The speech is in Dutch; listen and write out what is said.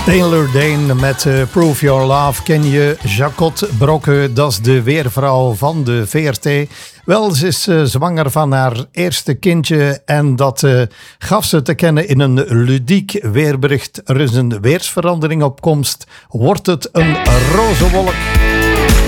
Taylor Dane met Prove Your Love. Ken je Jacquot Brokke? Dat is de weervrouw van de VRT. Wel, ze is zwanger van haar eerste kindje en dat gaf ze te kennen in een ludiek weerbericht. Er is een weersverandering op komst. Wordt het een roze wolk?